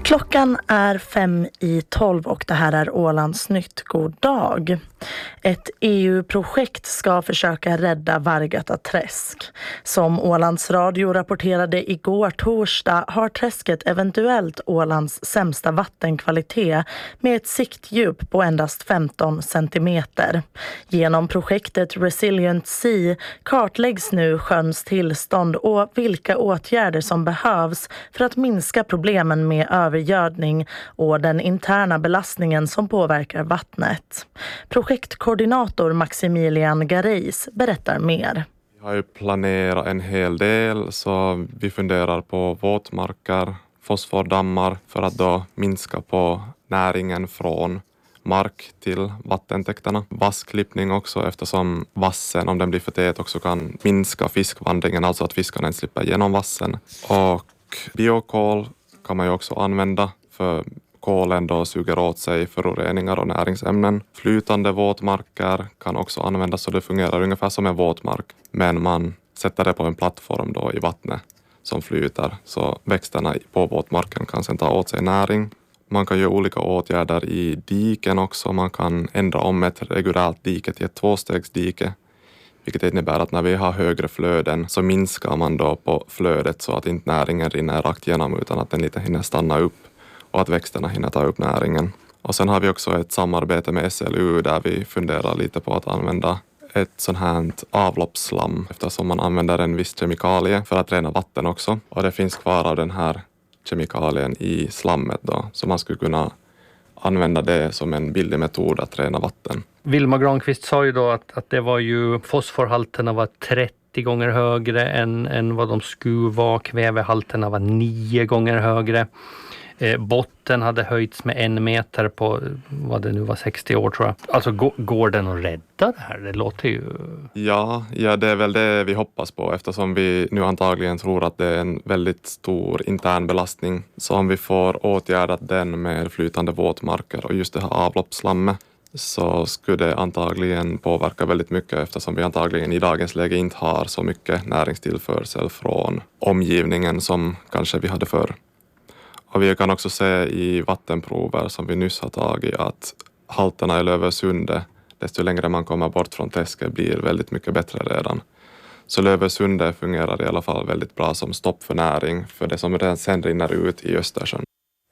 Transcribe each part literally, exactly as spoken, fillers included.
Klockan är fem i tolv och det här är Ålandsnytt. God dag. Ett E U-projekt ska försöka rädda Vargata träsk. Som Ålands Radio rapporterade igår torsdag har träsket eventuellt Ålands sämsta vattenkvalitet med ett siktdjup på endast femton centimeter. Genom projektet Resilient Sea kartläggs nu sjöns tillstånd och vilka åtgärder som behövs för att minska problemen med övergödning och den interna belastningen som påverkar vattnet. Projektkoordinator Maximilian Gareis berättar mer. Vi har ju planerat en hel del, så vi funderar på våtmarker, fosfordammar för att då minska på näringen från mark till vattentäkterna. Vassklippning också, eftersom vassen, om den blir för tät, också kan minska fiskvandringen, alltså att fiskarna inte slipper genom vassen. Och biokol kan man ju också använda, för kolen då suger åt sig föroreningar och näringsämnen. Flytande våtmarker kan också användas, så det fungerar ungefär som en våtmark. Men man sätter det på en plattform då i vattnet som flyter, så växterna på våtmarken kan sedan ta åt sig näring. Man kan göra olika åtgärder i diken också. Man kan ändra om ett reguljärt dike till ett tvåstegsdike. Vilket innebär att när vi har högre flöden så minskar man då på flödet så att inte näringen rinner rakt igenom utan att den lite hinner stanna upp och att växterna hinner ta upp näringen. Och sen har vi också ett samarbete med S L U där vi funderar lite på att använda ett sånt här avloppsslam, eftersom man använder en viss kemikalie för att rena vatten också. Och det finns kvar av den här kemikalien i slammet då, så man skulle kunna använda det som en billig metod att rena vatten. Vilma Granqvist sa ju då att, att det var ju fosforhalterna var trettio gånger högre än, än vad de skulle vara. Kvävehalterna var nio gånger högre. Eh, botten hade höjts med en meter på vad det nu var sextio år tror jag. Alltså går, går den att rädda det här? Det låter ju... Ja, ja, det är väl det vi hoppas på, eftersom vi nu antagligen tror att det är en väldigt stor intern belastning. Så om vi får åtgärdat den med flytande våtmarker och just det här avloppsslammet, så skulle det antagligen påverka väldigt mycket, eftersom vi antagligen i dagens läge inte har så mycket näringstillförsel från omgivningen som kanske vi hade förr. Och vi kan också se i vattenprover som vi nyss har tagit att halterna i Lövesundet, desto längre man kommer bort från träsket, blir väldigt mycket bättre redan. Så Lövesundet fungerar i alla fall väldigt bra som stopp för näring för det som redan sen rinner ut i Östersjön.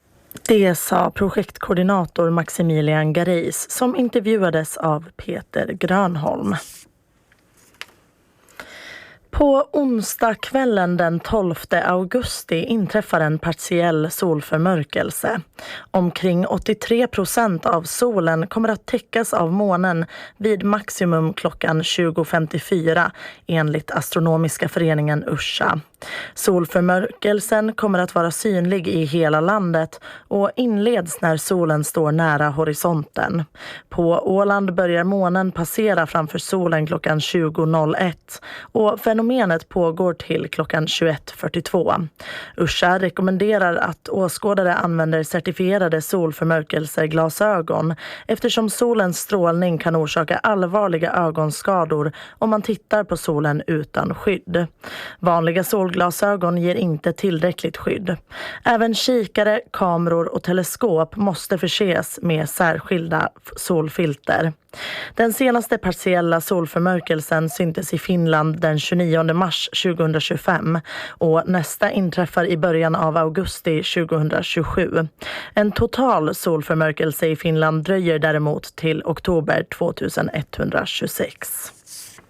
Det sa projektkoordinator Maximilian Gareis som intervjuades av Peter Grönholm. På onsdagskvällen den tolfte augusti inträffar en partiell solförmörkelse. Omkring åttiotre procent av solen kommer att täckas av månen vid maximum klockan tjugo femtiofyra enligt Astronomiska föreningen Ursa. Solförmörkelsen kommer att vara synlig i hela landet och inleds när solen står nära horisonten. På Åland börjar månen passera framför solen klockan tjugo noll ett och fenomenet pågår till klockan tjugoett fyrtiotvå. Ursa rekommenderar att åskådare använder certifierade solförmörkelseglasögon eftersom solens strålning kan orsaka allvarliga ögonskador om man tittar på solen utan skydd. Vanliga solglasögon ger inte tillräckligt skydd. Även kikare, kameror och teleskop måste förses med särskilda solfilter. Den senaste partiella solförmörkelsen syntes i Finland den tjugonionde mars tjugohundratjugofem och nästa inträffar i början av augusti tjugohundratjugosju. En total solförmörkelse i Finland dröjer däremot till oktober tjugoetthundratjugosex.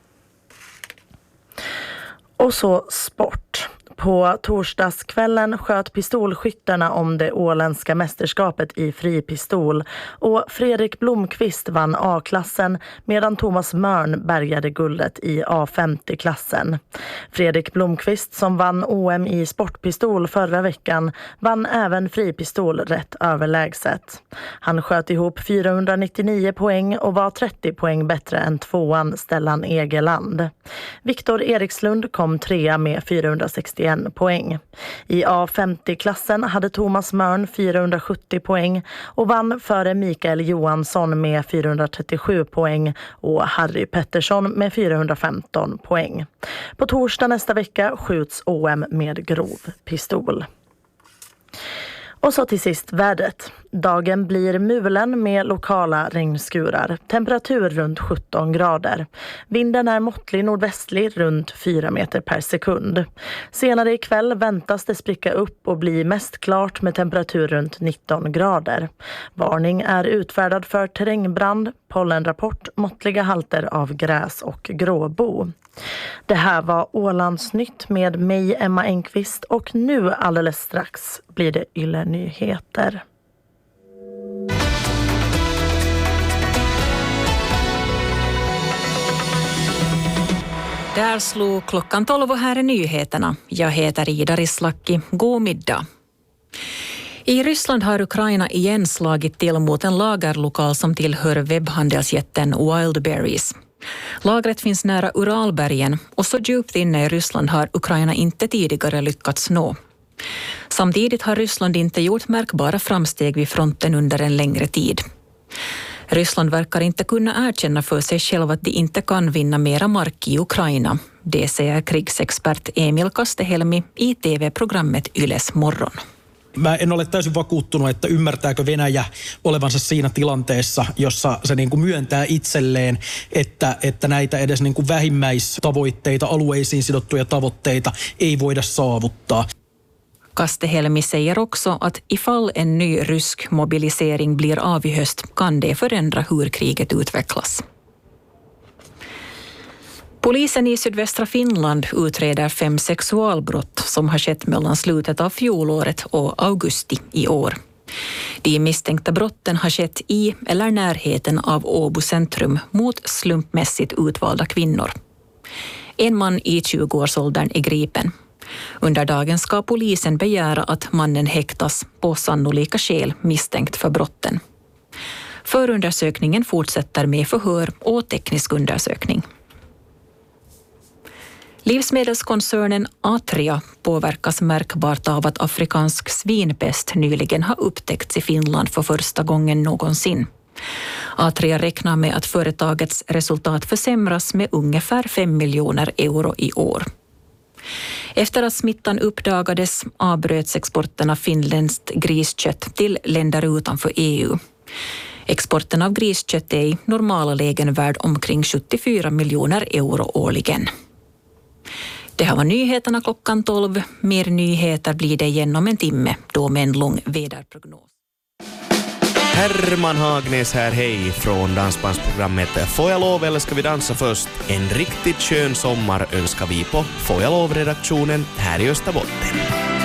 Och så sport. På torsdagskvällen sköt pistolskyttarna om det åländska mästerskapet i fripistol och Fredrik Blomqvist vann A-klassen medan Thomas Mörn bärgade guldet i A femtio-klassen. Fredrik Blomqvist som vann O M i sportpistol förra veckan vann även fripistol rätt överlägset. Han sköt ihop fyrahundranittionio poäng och var trettio poäng bättre än tvåan Stellan Egeland. Viktor Erikslund kom trea med fyrahundrasextioen poäng. I A femtio-klassen hade Thomas Mörn fyrahundrasjuttio poäng och vann före Mikael Johansson med fyrahundratrettiosju poäng och Harry Pettersson med fyrahundrafemton poäng. På torsdag nästa vecka skjuts O M med grov pistol. Och så till sist vädret. Dagen blir mulen med lokala regnskurar. Temperatur runt sjutton grader. Vinden är måttlig nordvästlig runt fyra meter per sekund. Senare ikväll väntas det spricka upp och bli mest klart med temperatur runt nitton grader. Varning är utfärdad för terrängbrand, pollenrapport, måttliga halter av gräs och gråbo. Det här var Ålandsnytt med mig, Emma Engqvist, och nu alldeles strax blir det Yle Nyheter. Där slog klockan tolv och här är nyheterna. Jag heter Ida Rislaki. God middag. I Ryssland har Ukraina igen slagit till mot en lagerlokal som tillhör webbhandelsjätten Wildberries. Lagret finns nära Uralbergen och så djupt inne i Ryssland har Ukraina inte tidigare lyckats nå. Samtidigt har Ryssland inte gjort märkbara framsteg vid fronten under en längre tid. Ryssland verkar inte kunna erkänna för sig själv att de inte kan vinna mera mark i Ukraina. Det säger krigsexpert Emil Kastehelmi i T V-programmet Yles morgon. Mä en ole täysin vakuuttunut, että ymmärtääkö Venäjä olevansa siinä tilanteessa, jossa se niin kuin myöntää itselleen, että, että näitä edes niin kuin vähimmäistavoitteita, alueisiin sidottuja tavoitteita ei voida saavuttaa. Kastehelmi säger också att ifall en ny rysk mobilisering blir av i höst kan det förändra hur kriget utvecklas. Polisen i sydvästra Finland utreder fem sexualbrott som har skett mellan slutet av fjolåret och augusti i år. De misstänkta brotten har skett i eller närheten av Åbo centrum mot slumpmässigt utvalda kvinnor. En man i tjugoårsåldern är gripen. Under dagen ska polisen begära att mannen häktas på sannolika skäl misstänkt för brotten. Förundersökningen fortsätter med förhör och teknisk undersökning. Livsmedelskoncernen Atria påverkas märkbart av att afrikansk svinpest nyligen har upptäckts i Finland för första gången någonsin. Atria räknar med att företagets resultat försämras med ungefär fem miljoner euro i år. Efter att smittan uppdagades avbröts exporten av finländskt griskött till länder utanför E U. Exporten av griskött är i normala lägen värd omkring sjuttiofyra miljoner euro årligen. Det här var nyheterna klockan tolv. Mer nyheter blir det igen om en timme, då med en lång väderprognos. Herman Hagnäs här, hej från dansbandsprogrammet Får jag lov eller ska vi dansa först? En riktigt skön sommar önskar vi på Får jag lov-redaktionen här i Österbotten.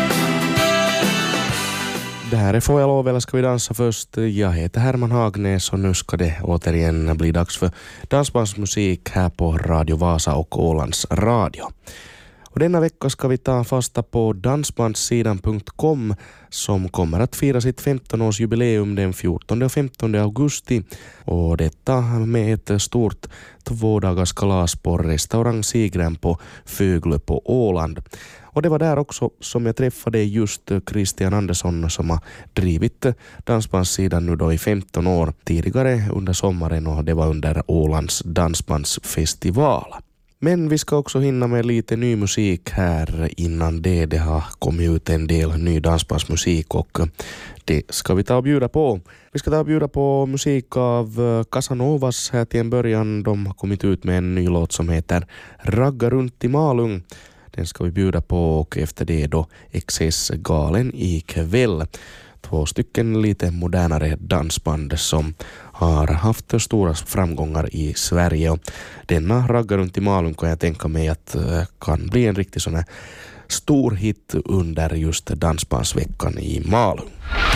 Det här är Får jag lov eller ska vi dansa först? Jag heter Herman Hagnäs och nu ska det återigen bli dags för dansbandsmusik här på Radio Vasa och Ålands Radio. Och denna vecka ska vi ta fasta på dansbandssidan punkt com som kommer att fira sitt femtonårsjubileum den fjortonde och femtonde augusti. Och detta med ett stort tvådagars kalas på restaurang Sigren på Föglö på Åland. Och det var där också som jag träffade just Christian Andersson som har drivit dansbandssidan nu då i femton år tidigare under sommaren, och det var under Ålands dansbandsfestival. Men vi ska också hinna med lite ny musik här innan det. Det har kommit ut en del ny dansbandsmusik och det ska vi ta och bjuda på. Vi ska ta och bjuda på musik av Casanovas här till en början. De har kommit ut med en ny låt som heter Ragga runt i Malung. Den ska vi bjuda på, och efter det då Excess Galen i kväll. Två stycken lite modernare dansband som har haft stora framgångar i Sverige. Och denna Ragga runt i Malung kan jag tänka mig att kan bli en riktigt sån här stor hit under just dansbandsveckan i Malung.